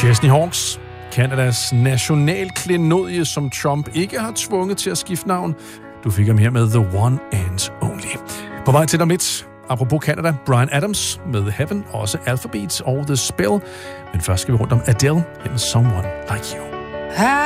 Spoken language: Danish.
Chesney Hawks, Canadas nationalklenodie, som Trump ikke har tvunget til at skifte navn. Du fik ham her med The One and Only. På vej til om lidt, apropos Canada, Bryan Adams med Heaven, også Alphabet og The Spell. Men først skal vi rundt om Adele, hendes Someone Like You.